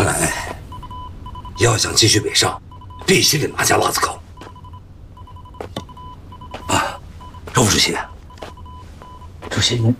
看来，要想继续北上，必须得拿下腊子口。啊，周副主席， 主席您。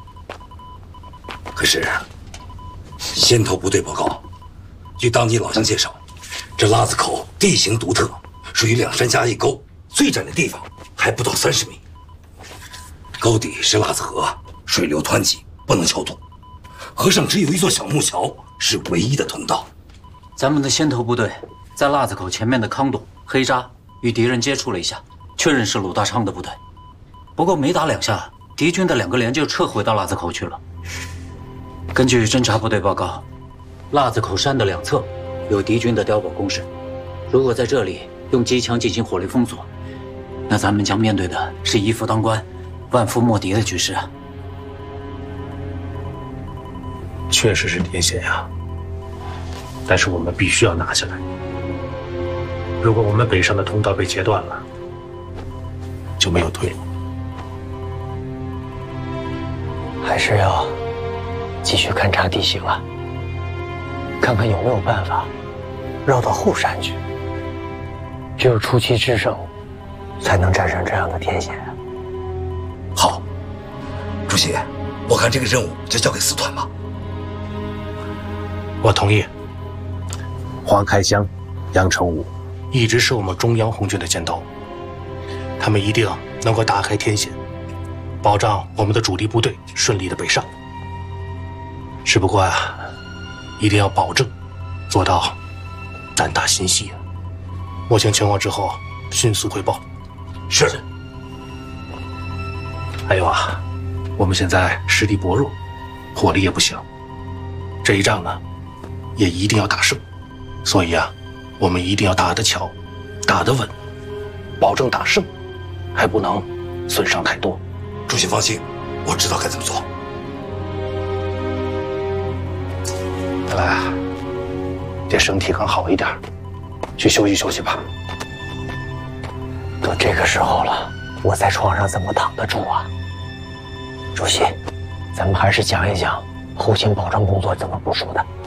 可是，先头部队报告，据当地老乡介绍，这腊子口地形独特，属于两山夹一沟，最窄的地方还不到30米。沟底是腊子河，水流湍急，不能桥渡。河上只有一座小木桥，是唯一的通道。 咱们的先头部队在腊子口前面的康洞、黑渣与敌人接触了一下，确认是鲁大昌的部队。不过没打2下，敌军的2个连就撤回到腊子口去了。根据侦察部队报告，腊子口山的2侧有敌军的碉堡工事。如果在这里用机枪进行火力封锁，那咱们将面对的是一夫当关、万夫莫敌的局势啊！ 确实是天险呀，但是我们必须要拿下来。如果我们北上的通道被截断了，就没有退路。 还是要继续勘察地形了，看看有没有办法绕到后山去。只有出奇制胜，才能战胜这样的天险。 好，主席，我看这个任务就交给4团吧。 我同意。黄开湘、杨成武一直是我们中央红军的箭头，他们一定能够打开天险，保障我们的主力部队顺利的北上。只不过啊，一定要保证做到胆大心细。我请情况之后迅速汇报。 是。 还有啊，我们现在实力薄弱，火力也不行，这一仗呢，也一定要打胜。所以啊，我们一定要打得巧，打得稳，保证打胜，还不能损伤太多。 主席放心，我知道该怎么做。 看来啊，得身体更好一点，去休息休息吧。 都这个时候了，我在床上怎么躺得住啊？主席，咱们还是讲一讲后勤保障工作怎么部署的。